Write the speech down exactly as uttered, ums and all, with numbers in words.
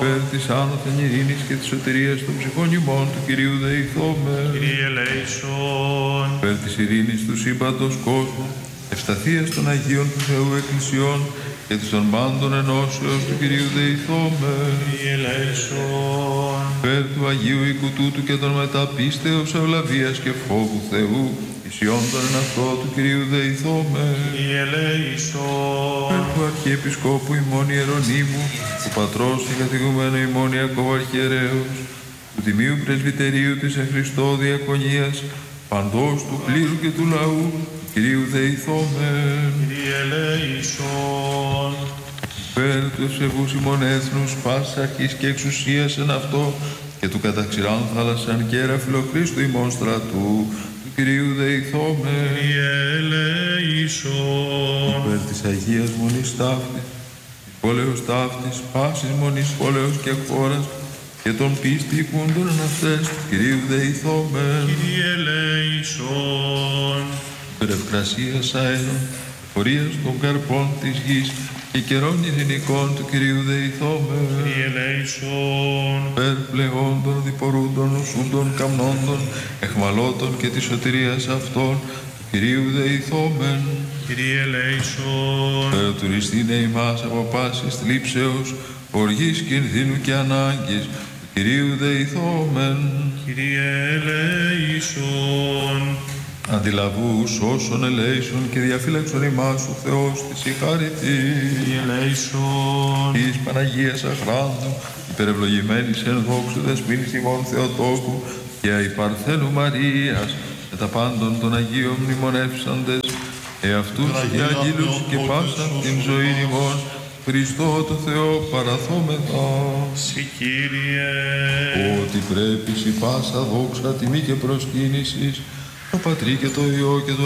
Υπέρ της άνωθεν ειρήνης και της σωτηρίας των ψυχών ημών του Κυρίου δεηθώμε. Κύριε ελέησον. Υπέρ της ειρήνης του σύμπαντος κόσμου, ευσταθίας των Αγίων του Θεού Εκκλησιών και της των πάντων ενώσεως του Κυρίου δεηθώμε. Κύριε ελέησον. Υπέρ του Αγίου οίκου τούτου και των μετά πίστεως, ευλαβίας και φόβου Θεού, ισιών των εν αυτό του Κυρίου δεηθώμε. Κύριε ελέησον. Υπέρ του Αρχιεπισκόπου ημών Ιερονύμου, του Πατρός και κατηγουμένου ημών Ιακώβ Αρχιερέως, του Τιμίου Πρεσβυτερίου της εν Χριστώ Διακονίας, παντός του πλήρου και του λαού, του Κυρίου δεηθώμε. Κύριε ελέησον. Υπέρ του ευσεβούς ημών έθνους, πάσης αρχής και εξουσίας εν αυτό, και του καταξηράν θάλασσαν κέρα φιλοχρίστου ημών στρατού, του Κυρίου δεηθώμε. Κύριε ελέησον. Υπέρ της Αγίας Μονής Ταύτης, της πόλεως Ταύτης, πάσης Μονής πόλεως και χώρας, και των πίστη οικούντων εν αυτές, του Κυρίου δεηθώμε. Κύριε ελέησον. Υπέρ ευκρασίας αέρων, φορείας των καρπών της γης, και καιρών ειρηνικών του Κυρίου δεηθώμε. Κύριε ελέησον. Υπέρ πλεόντων, διπορούντων, οσούντων, καμνόντων, εχμαλώτων και της σωτηρίας αυτών, του Κυρίου δεηθόμεν. Κύριε ελέησον. Υπέρ τουριστήνε ημάς από πάσης θλίψεως, οργής, κινδύνου και ανάγκης, του Κυρίου δεηθόμεν. Κύριε ελέησον. Αντιλαβούς όσων ελέησον και διαφύλαξον ημάς ο Θεός της η χάρητη. Κύριε ελέησον. Της Παναγίας Αχράντου, υπερευλογημένης εν δόξου δεσποίνης ημών Θεοτόκου και αϊπαρθένου Μαρίας, με τα πάντων των Αγίων μνημονεύσαντες, εαυτούς και αγγείλους και πάσαν την ζωή ημών, Χριστό το Θεό παραθόμεθα. Συ Κύριε. Ότι πρέπει σοι πάσα δόξα, τιμή και προσκύνησης, το Πατρί και το Υιό και το